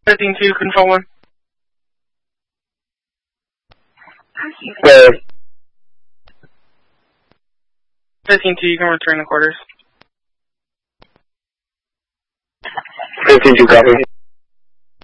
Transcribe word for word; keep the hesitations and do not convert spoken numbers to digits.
fifteen two, control one. Where? fifteen two, you can return the quarters. fifteen two, copy.